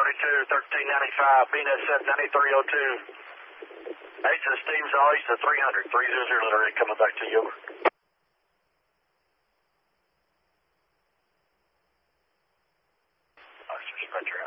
1395, BNSF 9302. H to Steve's all east of 300, 300, literally coming back to you, over. Roger.